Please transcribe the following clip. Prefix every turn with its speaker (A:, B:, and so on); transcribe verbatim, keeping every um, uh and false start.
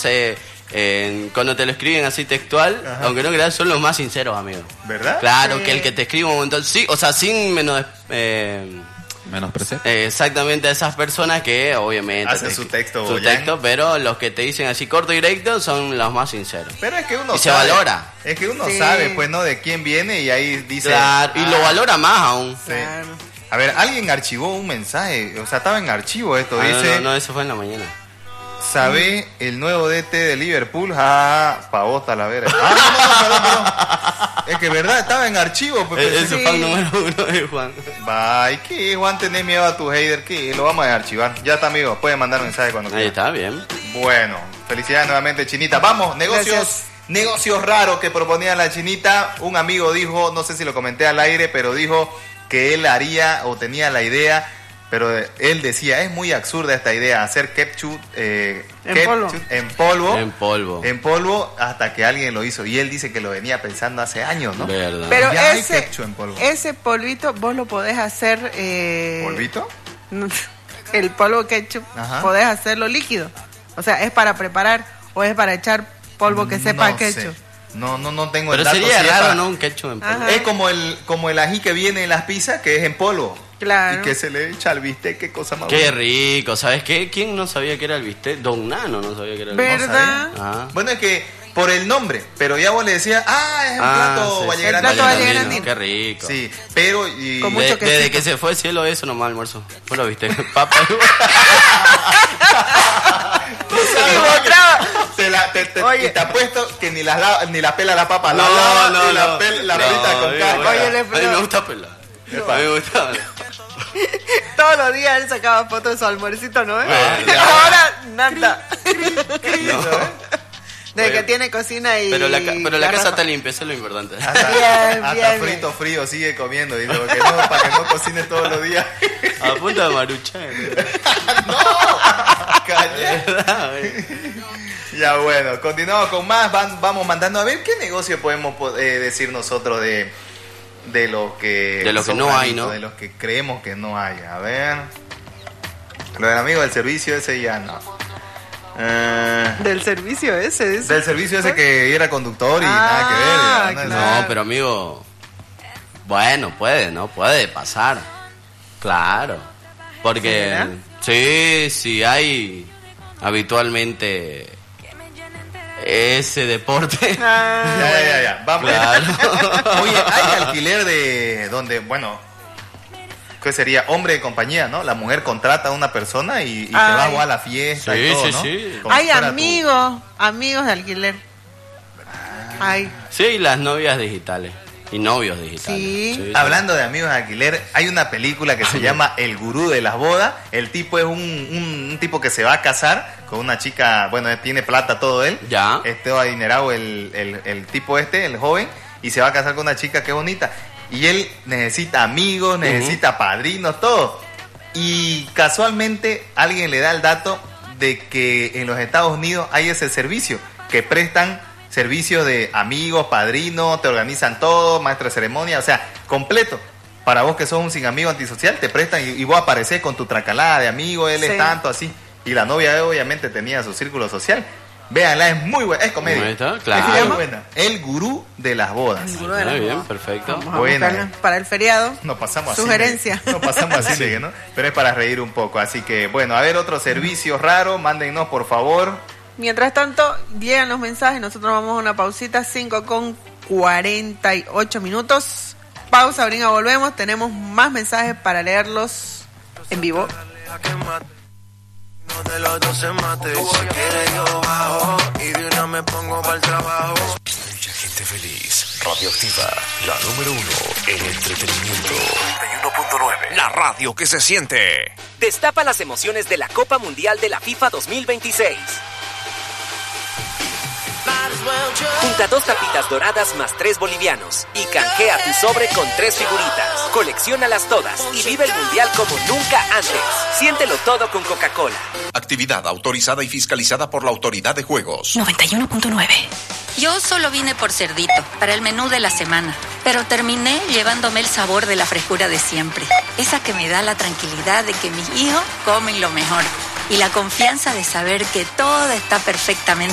A: sé, eh, cuando te lo escriben así textual, ajá, aunque no creas, son los más sinceros, amigo.
B: ¿Verdad?
A: Claro,
C: sí.
A: que el que te escribe un montón, sí, o sea, sin menos... Eh,
D: menospreciar.
A: Eh, exactamente, a esas personas que obviamente
B: hacen su texto,
A: su texto, pero los que te dicen así corto y directo son los más sinceros.
B: Pero es que uno
A: y
B: sabe,
A: se valora.
B: Es que uno
C: sí.
B: sabe, pues, ¿no? De quién viene y ahí dice...
A: Claro,
B: ah,
A: y lo valora más aún.
B: Sí.
C: Claro.
B: A ver, alguien archivó un mensaje, o sea, estaba en archivo esto,
A: Ah,
B: dice...
A: No, no, no, eso fue en la mañana.
B: ¿Sabe el nuevo D T de Liverpool? Ah, pavota la vera. Ah, no, no, no, perdón, perdón. Es que verdad, estaba en archivo. Pues,
A: Es
B: pues,
A: su fan número uno de Juan.
B: Bye, ¿qué? Juan, tenés miedo a tu hater, ¿qué? Lo vamos a archivar. Ya está, amigo, puede mandar un mensaje cuando
A: Ahí
B: quiera.
A: está, bien.
B: Bueno, felicidades nuevamente, Chinita. Vamos, negocios,
C: Gracias.
B: negocios raros que proponía la Chinita. Un amigo dijo, no sé si lo comenté al aire, pero dijo que él haría o tenía la idea, pero él decía, es muy absurda esta idea, hacer ketchup, eh,
C: En
B: ketchup
C: polvo.
B: en polvo,
A: En polvo.
B: en polvo, hasta que alguien lo hizo. Y él dice que lo venía pensando hace años, ¿no?
A: Verdad.
C: Pero
B: Ya hay
C: ese,
B: ketchup en polvo.
C: ese polvito vos lo podés hacer... Eh,
B: ¿Polvito?
C: El polvo ketchup,
B: Ajá.
C: podés hacerlo líquido. O sea, ¿es para preparar o es para echar polvo que sepa
B: No
C: ketchup?
B: sé. No, no, no tengo
A: Pero
B: el dato.
A: sería
B: si es
A: raro,
B: para-
A: ¿no? Un ketchup en polvo.
C: Ajá.
B: Es como el, como el ají que viene en las pizzas, que es en polvo.
C: Claro.
B: Y que se le echa al bistec, qué cosa más
A: Qué
B: buena.
A: rico, ¿sabes qué? ¿Quién no sabía que era el bistec? Don Nano no sabía que era el bistec.
B: No
C: ¿Verdad?
B: sabía.
A: Ah.
B: Bueno, es que por el nombre, pero ya vos le decías, ah, es un
A: Ah,
B: plato
A: sí,
B: Valle
A: sí.
C: El
B: Grande.
C: plato Valle
A: Grandino,
C: Grandino.
A: Qué rico.
B: Sí, pero... Y...
C: Con
A: De-
C: mucho
A: desde
C: quesito.
A: que se fue el cielo, eso nomás almuerzo. ¿Vos lo viste? Papa.
B: Te, la, te, te,
C: Oye.
B: y te apuesto que ni la, la- ni la pela la papa, la
A: No,
B: lava
A: no,
B: y la,
A: no.
B: pel- la
A: No,
B: pelita con
A: oye,
B: cáscara.
C: Oye, le-
A: A mí me gusta pelar. A mí me gusta.
C: Todos los días él sacaba fotos de su almuercito, ¿no?
A: Ah, ya.
C: Ahora, nada.
A: No.
C: De que
A: Bueno.
C: tiene cocina y...
A: Pero la, ca- pero la casa
C: garrafa.
A: está limpia, eso es lo importante.
B: Hasta,
C: Bien,
B: hasta
C: bien,
B: frito frío sigue comiendo, dice, porque no, para que no cocine todos los días.
A: A punta de marucha.
B: ¡No! Calla. Ya bueno, continuamos con más, van, vamos mandando a ver qué negocio podemos po- eh, decir nosotros de, de los que...
A: De los que
B: son
A: no hay,
B: raritos,
A: ¿no?
B: De los que creemos que no hay, a ver... Lo del amigo del servicio ese ya no. Eh,
C: Del servicio ese. dice.
B: del servicio ese que era conductor y
C: Ah,
B: nada que ver. ya, ¿no?
C: claro.
A: No, pero amigo. Bueno, puede, ¿no? Puede pasar. Claro. Porque.
C: ¿Será?
A: Sí, sí, hay habitualmente ese deporte.
C: Ah,
B: Ya, ya, ya, ya. Vamos.
A: Claro.
B: Oye, hay alquiler de donde, bueno, ¿qué sería? Hombre de compañía, ¿no? La mujer contrata a una persona y, y se
C: Ay.
B: va a jugar a la fiesta
A: Sí,
B: y todo,
A: sí,
B: ¿no?
A: sí.
B: Como
C: Hay
B: si fuera tu-
C: amigos, amigos de alquiler. Hay.
A: Sí, y las novias digitales. Y novios digitales.
C: Sí.
B: Hablando de amigos de alquiler, hay una película que se llama El Gurú de las Bodas. El tipo es un, un- un tipo que se va a casar con una chica, bueno, tiene plata todo él.
A: Ya.
B: Este adinerado el, el, el tipo este, el joven, y se va a casar con una chica que es bonita. Y él necesita amigos, necesita padrinos, todo. Y casualmente alguien le da el dato de que en los Estados Unidos hay ese servicio, que prestan servicios de amigos, padrinos, te organizan todo, maestro de ceremonia, o sea, completo. Para vos que sos un sin amigo antisocial, te prestan y, y vos apareces con tu tracalada de amigo, él
C: Sí.
B: es tanto, así. Y la novia obviamente tenía su círculo social. Véanla, es muy buena, es comedia.
A: Ahí está,
B: Es
A: claro.
B: muy buena. El Gurú de las bodas.
C: El gurú de las
A: Muy bien,
C: bodas.
A: perfecto.
C: Vamos a
B: Buena,
C: buscarla
B: eh.
C: para el feriado.
B: Nos pasamos así.
C: Sugerencia.
B: Nos pasamos así, de que, ¿no? Pero es para reír un poco. Así que, bueno, a ver, otro servicio raro, mándennos por favor.
C: Mientras tanto, llegan los mensajes. Nosotros vamos a una pausita, cinco con cuarenta y ocho minutos. Pausa, ahorita volvemos. Tenemos más mensajes para leerlos en vivo.
E: No de los dos se mate. Si quiere yo bajo y de una me pongo para el trabajo.
F: Mucha gente feliz. Radioactiva, la número uno en entretenimiento. noventa y uno punto nueve. La radio que se siente.
G: Destapa las emociones de la Copa Mundial de la FIFA dos mil veintiséis. Junta dos tapitas doradas más tres bolivianos y canjea tu sobre con tres figuritas. Colecciónalas todas y vive el Mundial como nunca antes. Siéntelo todo con Coca-Cola.
F: Actividad autorizada y fiscalizada por la Autoridad de Juegos.
H: noventa y uno punto nueve. Yo solo vine por cerdito, para el menú de la semana, pero terminé llevándome el sabor de la frescura de siempre. Esa que me da la tranquilidad de que mis hijos comen lo mejor y la confianza de saber que todo está perfectamente